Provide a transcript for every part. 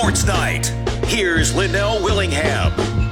Sports Night. Here's Linnell Willingham.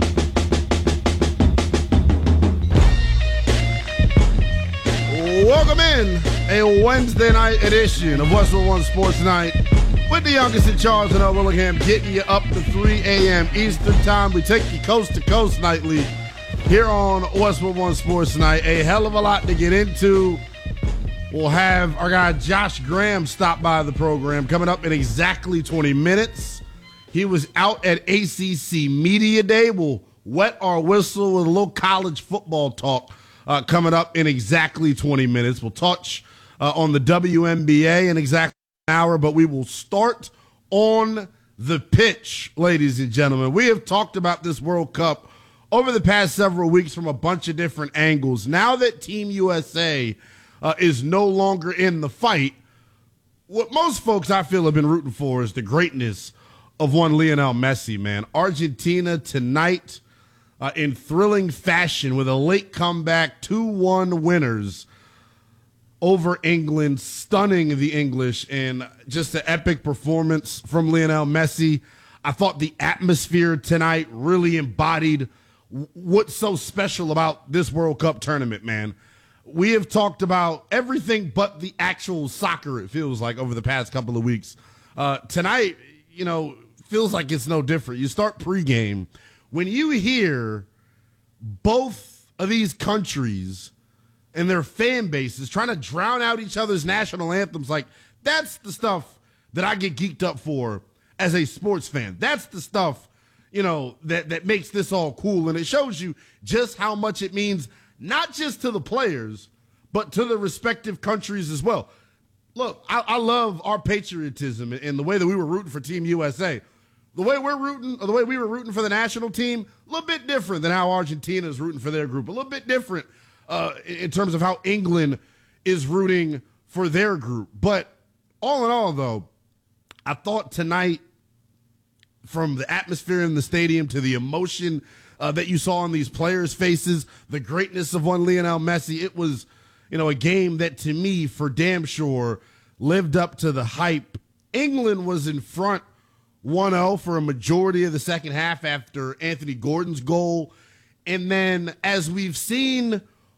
Welcome in a Wednesday night edition of Westwood One Sports Night with the youngest in charge, Linnell Willingham, getting you up to 3 a.m. Eastern Time. We take you coast to coast nightly here on Westwood One Sports Night. A hell of a lot to get into. We'll have our guy Josh Graham stop by the program coming up in exactly 20 minutes. He was out at ACC Media Day. We'll wet our whistle with a little college football talk coming up in exactly 20 minutes. We'll touch on the WNBA in exactly an hour, but we will start on the pitch, ladies and gentlemen. We have talked about this World Cup over the past several weeks from a bunch of different angles. Now that Team USA is no longer in the fight, what most folks I feel have been rooting for is the greatness of one Lionel Messi, man. Argentina tonight in thrilling fashion with a late comeback, 2-1 winners over England, stunning the English, and just an epic performance from Lionel Messi. I thought the atmosphere tonight really embodied what's so special about this World Cup tournament, man. We have talked about everything but the actual soccer, it feels like, over the past couple of weeks. Tonight, feels like it's no different. You start pregame. When you hear both of these countries and their fan bases trying to drown out each other's national anthems, like, that's the stuff that I get geeked up for as a sports fan. That's the stuff, that makes this all cool. And it shows you just how much it means, not just to the players, but to the respective countries as well. Look, I love our patriotism and the way that we were rooting for Team USA. The way we were rooting for the national team, a little bit different than how Argentina is rooting for their group. A little bit different in terms of how England is rooting for their group. But all in all, though, I thought tonight, from the atmosphere in the stadium to the emotion that you saw on these players' faces, the greatness of one Lionel Messi, it was, a game that, to me, for damn sure, lived up to the hype. England was in front 1-0 for a majority of the second half after Anthony Gordon's goal. And then, as we've seen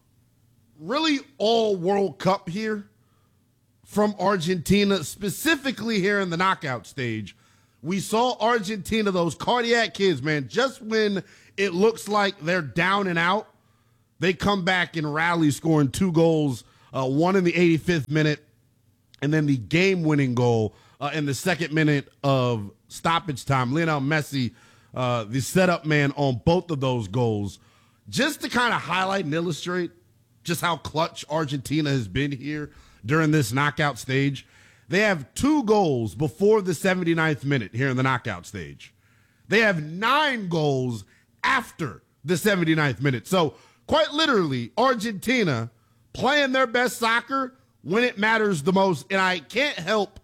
really all World Cup here from Argentina, specifically here in the knockout stage, we saw Argentina, those cardiac kids, man, just when it looks like they're down and out, they come back and rally, scoring 2 goals, one in the 85th minute, and then the game-winning goal in the second minute of stoppage time. Lionel Messi, the setup man on both of those goals. Just to kind of highlight and illustrate just how clutch Argentina has been here during this knockout stage, they have 2 goals before the 79th minute here in the knockout stage. They have 9 goals after the 79th minute. So, quite literally, Argentina playing their best soccer when it matters the most. And I can't help